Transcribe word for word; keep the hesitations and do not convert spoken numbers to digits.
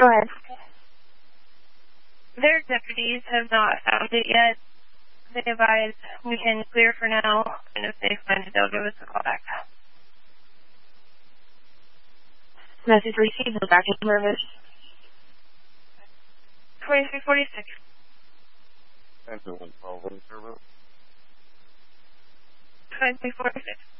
ahead. Their deputies have not found it yet. They advise we can clear for now, and if they find it, they'll give us a call back. Message received. Back in service. twenty-three forty-six. And the one twelve in service. twenty-three forty-six.